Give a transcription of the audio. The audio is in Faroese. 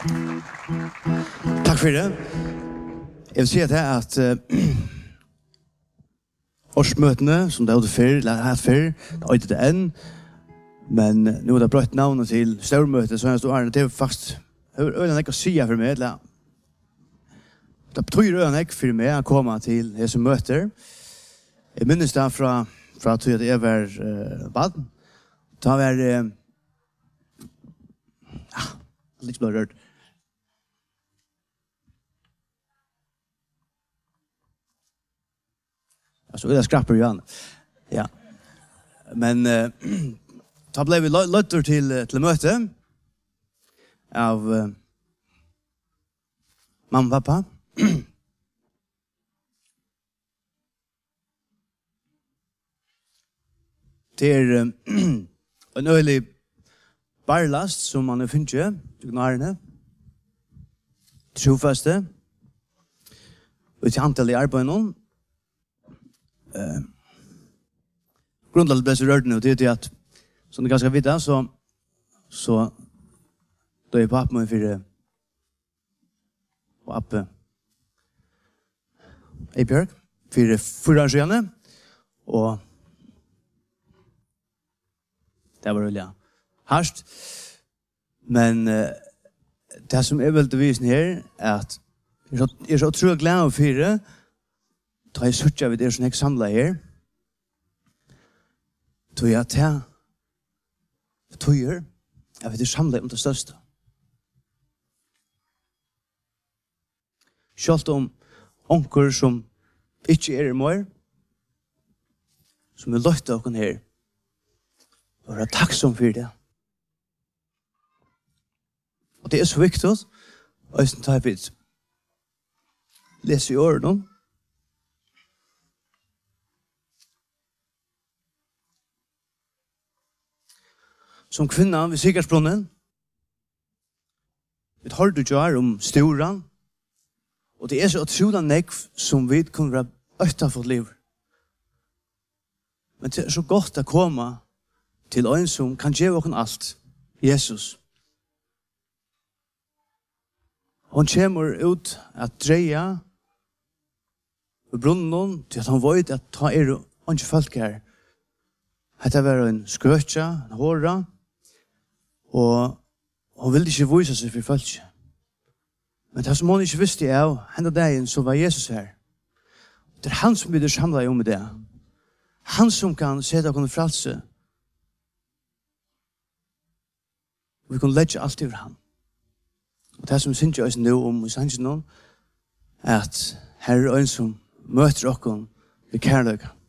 Takk for det. Jeg vil si at årsmøtene, som det hadde før, eller hatt før, det har ikke det enn, men nå har det brøtt navnet til størmøtet, så det er faktisk øyne ikke å si for meg, eller det betyr øyne ikke for meg å komme til disse møter. Jeg minnes det fra at jeg var bad. Da var litt blå rørt. Så det skrapper jo an. Ja. Men da ble vi løtter til møte av mamma og pappa. Det en øyelig barlast som man finner til gnarene. Trofaste. Og til antall i arbeid noen. Grundlaget ble så rørende, og det at som det ganske vidda, så da er pappa med for og Appe Eibjørg for 4 år siden, og det var veldig hardt. Men det som jeg vil vise her er at jeg er så utrolig glad for det, da jeg sørger ved det som jeg samlet her, da jeg til tøyer, jeg vet samlet om det største. Selv om onker som ikke er mer, som vil løfte dere her, og være takksom for det. Og det er så viktig, og jeg tar vidt lese i årene, som kvinna ved Sigarsbrunnen. Vi har det gjør om storan, og det er så utrolig nekv som vi kunne være øyta for liv. Men det er så godt å komme til en som kan gjøre oss alt, Jesus. Hon kommer ut at dreia ved brunnen til at han vet at ta er ikke folk her. Dette var en skrøtja, en hårda, og hun ville ikke vise seg for folk. Men det som hun ikke visste av, henne dagen så var Jesus her. Det er han som blir samlet om det. Han som kan se dere frelse. Vi kan legge alt over han. Og det som synes jeg nå om hos hans noen, er at her er en som møter dere ved kærløkene.